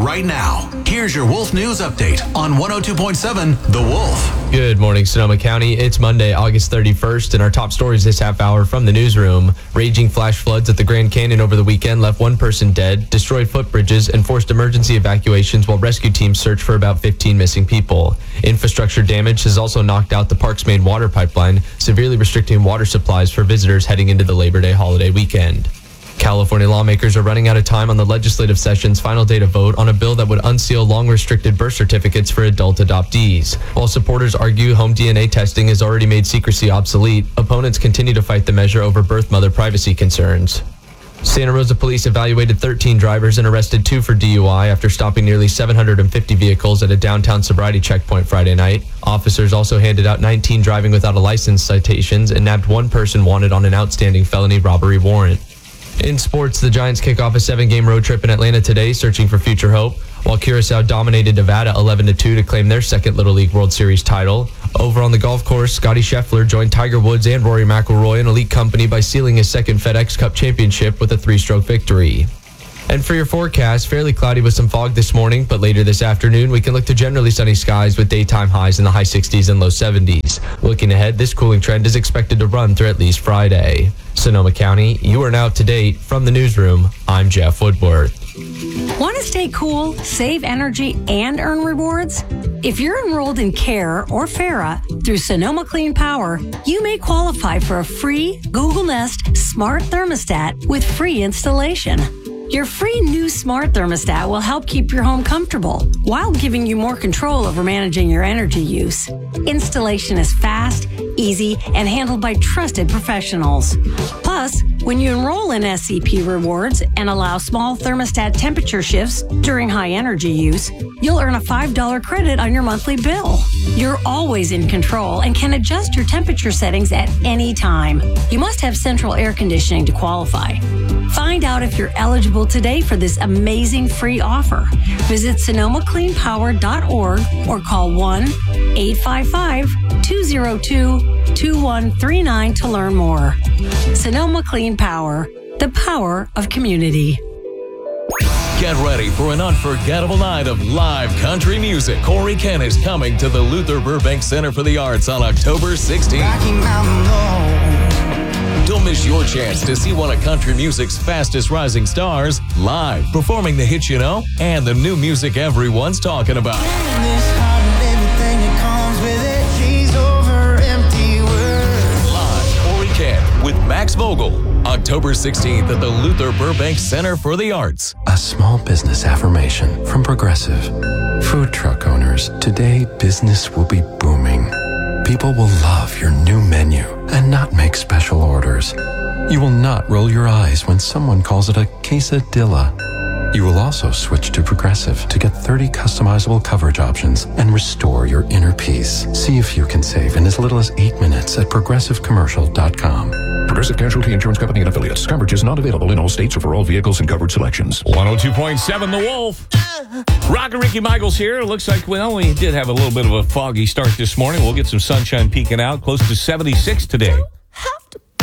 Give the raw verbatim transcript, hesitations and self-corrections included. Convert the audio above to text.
right now. Here's your Wolf News Update on one oh two point seven The Wolf. Good morning, Sonoma County. It's Monday, August thirty-first, and our top stories this half hour from the newsroom. Raging flash floods at the Grand Canyon over the weekend left one person dead, destroyed footbridges, and forced emergency evacuations while rescue teams search for about fifteen missing people. Infrastructure damage has also knocked out the park's main water pipeline, severely restricting water supplies for visitors heading into the Labor Day holiday weekend. California lawmakers are running out of time on the legislative session's final day to vote on a bill that would unseal long-restricted birth certificates for adult adoptees. While supporters argue home D N A testing has already made secrecy obsolete, opponents continue to fight the measure over birth mother privacy concerns. Santa Rosa police evaluated thirteen drivers and arrested two for D U I after stopping nearly seven hundred fifty vehicles at a downtown sobriety checkpoint Friday night. Officers also handed out nineteen driving without a license citations and nabbed one person wanted on an outstanding felony robbery warrant. In sports, the Giants kick off a seven-game road trip in Atlanta today, searching for future hope, while Curacao dominated Nevada eleven to two to claim their second Little League World Series title. Over on the golf course, Scottie Scheffler joined Tiger Woods and Rory McIlroy in elite company by sealing his second FedEx Cup championship with a three-stroke victory. And for your forecast, fairly cloudy with some fog this morning, but later this afternoon, we can look to generally sunny skies with daytime highs in the high sixties and low seventies. Looking ahead, this cooling trend is expected to run through at least Friday. Sonoma County, you are now up to date. From the newsroom, I'm Jeff Woodworth. Want to stay cool, save energy, and earn rewards? If you're enrolled in CARE or FARA through Sonoma Clean Power, you may qualify for a free Google Nest smart thermostat with free installation. Your free new smart thermostat will help keep your home comfortable while giving you more control over managing your energy use. Installation is fast, easy, and handled by trusted professionals. Plus, when you enroll in S C P Rewards and allow small thermostat temperature shifts during high energy use, you'll earn a five dollars credit on your monthly bill. You're always in control and can adjust your temperature settings at any time. You must have central air conditioning to qualify. Find out if you're eligible today for this amazing free offer. Visit sonoma clean power dot org or call one eight five five, two oh two, two one three nine to learn more. Sonoma Clean Power, the power of community. Get ready for an unforgettable night of live country music. Corey Kent is coming to the Luther Burbank Center for the Arts on October sixteenth. Don't miss your chance to see one of country music's fastest rising stars live, performing the hits you know and the new music everyone's talking about. Live, Corey Kent with Max Vogel, October sixteenth at the Luther Burbank Center for the Arts. A small business affirmation from Progressive. Food truck owners, today business will be booming. People will love your new menu and not make special orders. You will not roll your eyes when someone calls it a quesadilla. You will also switch to Progressive to get thirty customizable coverage options and restore your inner peace. See if you can save in as little as eight minutes at progressive commercial dot com. Progressive Casualty Insurance Company and Affiliates. Coverage is not available in all states or for all vehicles and covered selections. one oh two point seven The Wolf. Rock and Ricky Michaels here. Looks like, well, we did have a little bit of a foggy start this morning. We'll get some sunshine peeking out. Close to seventy-six today. Have to